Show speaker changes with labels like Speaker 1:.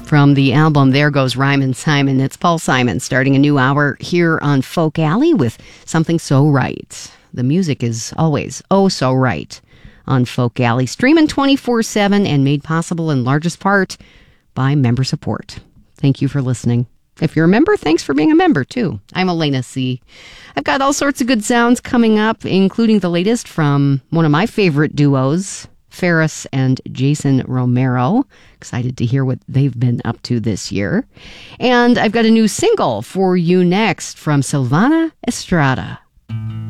Speaker 1: From the album There Goes Rhymin' Simon, it's Paul Simon starting a new hour here on Folk Alley with Something So Right. The music is always oh so right on Folk Alley, streaming 24/7 and made possible in largest part by member support. Thank you for listening. If you're a member, thanks for being a member, too. I'm Elena C. I've got all sorts of good sounds coming up, including the latest from one of my favorite duos, Ferris and Jason Romero. Excited to hear what they've been up to this year. And I've got a new single for you next from Silvana Estrada.